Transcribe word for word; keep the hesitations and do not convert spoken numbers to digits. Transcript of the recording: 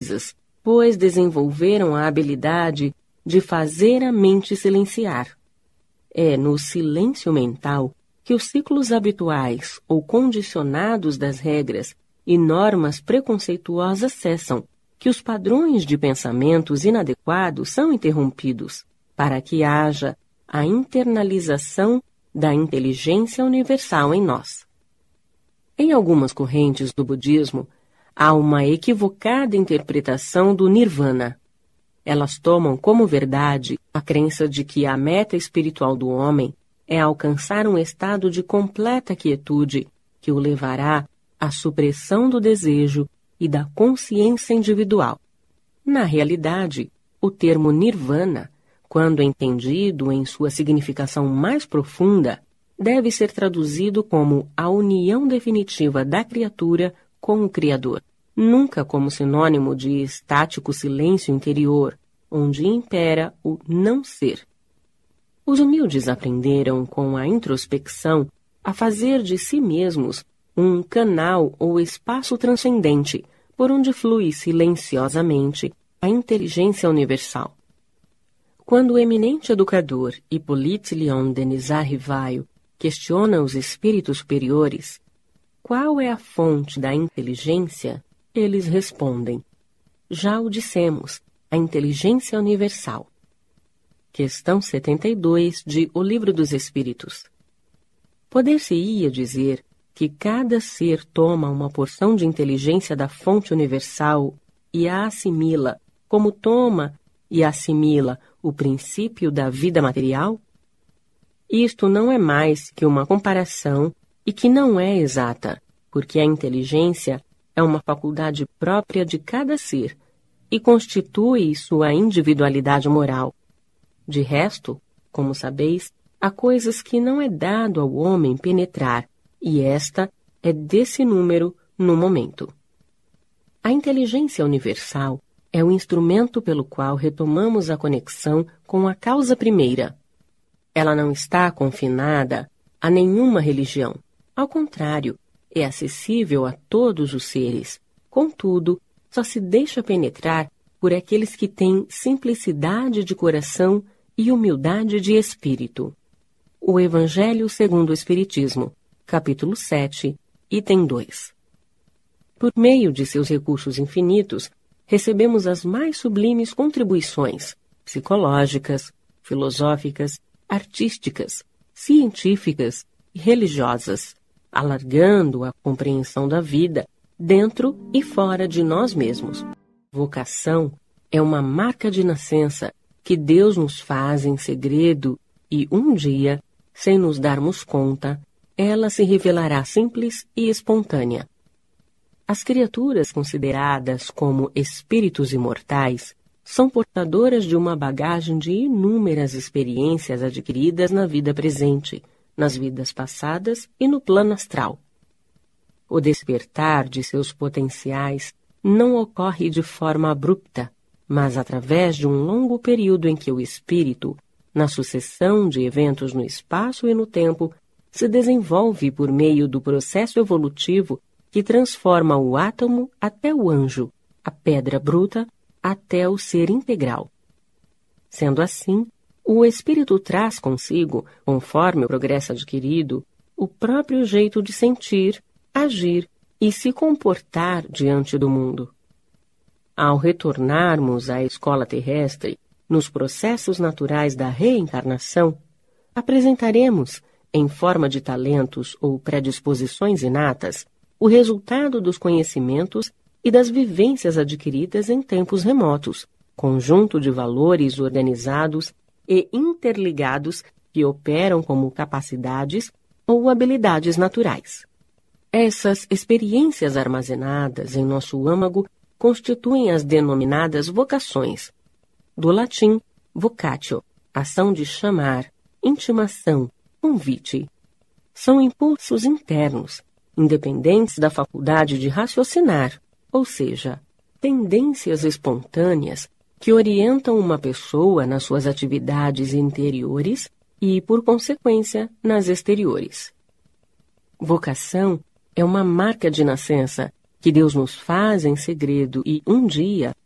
pois desenvolveram a habilidade de fazer a mente silenciar. É no silêncio mental que os ciclos habituais ou condicionados das regras e normas preconceituosas cessam, que os padrões de pensamentos inadequados são interrompidos, para que haja a internalização da inteligência universal em nós. Em algumas correntes do budismo, há uma equivocada interpretação do nirvana. Elas tomam como verdade a crença de que a meta espiritual do homem é alcançar um estado de completa quietude que o levará à supressão do desejo e da consciência individual. Na realidade, o termo nirvana, quando entendido em sua significação mais profunda, deve ser traduzido como a união definitiva da criatura com o Criador, nunca como sinônimo de estático silêncio interior, onde impera o não ser. Os humildes aprenderam com a introspecção a fazer de si mesmos um canal ou espaço transcendente por onde flui silenciosamente a inteligência universal. Quando o eminente educador Hippolyte Léon Denis Rivaio questiona os espíritos superiores, qual é a fonte da inteligência, eles respondem: já o dissemos, a inteligência universal. Questão setenta e dois de O Livro dos Espíritos. Poder-se-ia dizer que cada ser toma uma porção de inteligência da fonte universal e a assimila, como toma e assimila o princípio da vida material? Isto não é mais que uma comparação e que não é exata, porque a inteligência é uma faculdade própria de cada ser e constitui sua individualidade moral. De resto, como sabeis, há coisas que não é dado ao homem penetrar, e esta é desse número no momento. A inteligência universal é o instrumento pelo qual retomamos a conexão com a causa primeira. Ela não está confinada a nenhuma religião. Ao contrário, é acessível a todos os seres. Contudo, só se deixa penetrar por aqueles que têm simplicidade de coração e humildade de espírito. O Evangelho segundo o Espiritismo, capítulo sete, item dois. Por meio de seus recursos infinitos, recebemos as mais sublimes contribuições psicológicas, filosóficas, artísticas, científicas e religiosas, alargando a compreensão da vida dentro e fora de nós mesmos. Vocação é uma marca de nascença que Deus nos faz em segredo e, um dia, sem nos darmos conta, ela se revelará simples e espontânea. As criaturas consideradas como espíritos imortais são portadoras de uma bagagem de inúmeras experiências adquiridas na vida presente, nas vidas passadas e no plano astral. O despertar de seus potenciais não ocorre de forma abrupta, mas através de um longo período em que o espírito, na sucessão de eventos no espaço e no tempo, se desenvolve por meio do processo evolutivo que transforma o átomo até o anjo, a pedra bruta até o ser integral. Sendo assim, o espírito traz consigo, conforme o progresso adquirido, o próprio jeito de sentir, agir e se comportar diante do mundo. Ao retornarmos à escola terrestre, nos processos naturais da reencarnação, apresentaremos, em forma de talentos ou predisposições inatas, o resultado dos conhecimentos e das vivências adquiridas em tempos remotos, conjunto de valores organizados e interligados que operam como capacidades ou habilidades naturais. Essas experiências armazenadas em nosso âmago constituem as denominadas vocações, do latim vocatio, ação de chamar, intimação, convite. São impulsos internos, independentes da faculdade de raciocinar, ou seja, tendências espontâneas que orientam uma pessoa nas suas atividades interiores e, por consequência, nas exteriores. Vocação é uma marca de nascença que Deus nos faz em segredo e, um dia,